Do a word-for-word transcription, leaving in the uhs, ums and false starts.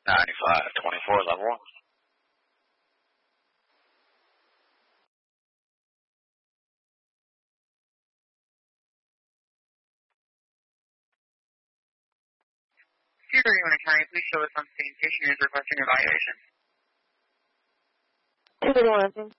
ninety-five twenty-four, level one. Superior County, please show us on scene. Patient is requesting evaluation. Good morning.